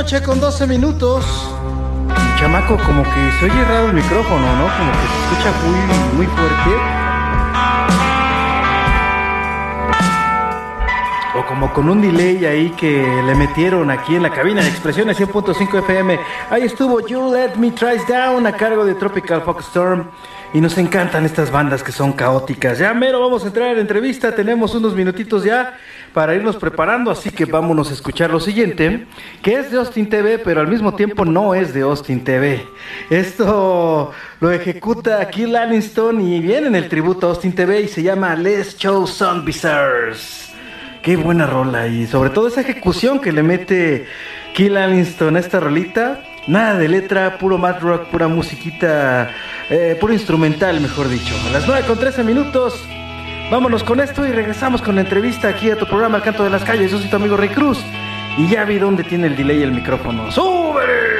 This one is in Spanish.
noche con 12 minutos. Chamaco, como que se oye raro el micrófono, ¿no? Como que se escucha muy fuerte. O como con un delay ahí que le metieron aquí en la cabina de Expresiones 100.5 FM. Ahí estuvo You Let Me Tries Down a cargo de Tropical Foxstorm. Y nos encantan estas bandas que son caóticas. Ya mero vamos a entrar en entrevista. Tenemos unos minutitos ya para irnos preparando. Así que vámonos a escuchar lo siguiente, que es de Austin TV, pero al mismo tiempo no es de Austin TV. Esto lo ejecuta Kill Aniston y viene en el tributo a Austin TV y se llama Let's Show Some Bizarres. Qué buena rola, y sobre todo esa ejecución que le mete Kill Aniston a esta rolita. Nada de letra, puro mad rock, pura musiquita, puro instrumental, mejor dicho. A las 9:13 minutos, vámonos con esto y regresamos con la entrevista aquí a tu programa El Canto de las Calles. Yo soy tu amigo Rey Cruz y ya vi dónde tiene el delay el micrófono. ¡Súbele!